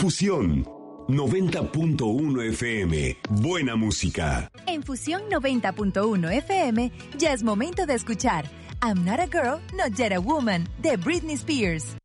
Fusión 90.1 FM. Buena música. En Fusión 90.1 FM ya es momento de escuchar I'm Not a Girl, Not Yet a Woman de Britney Spears.